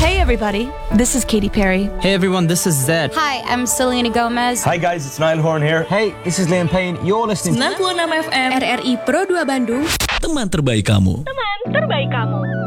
Hey everybody, this is Katy Perry. Hey everyone, this is Zed. Hi, I'm Selena Gomez. Hi guys, it's Niall Horn here. Hey, this is Liam Payne. You're listening 96 FM RRI Pro 2 Bandung. Teman terbaik kamu. Teman terbaik kamu.